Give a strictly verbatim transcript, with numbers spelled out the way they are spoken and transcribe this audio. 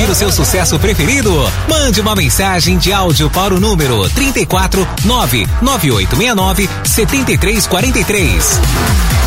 ouvir o seu sucesso preferido? Mande uma mensagem de áudio para o número trinta e quatro, nove nove oito seis nove, sete três quatro três.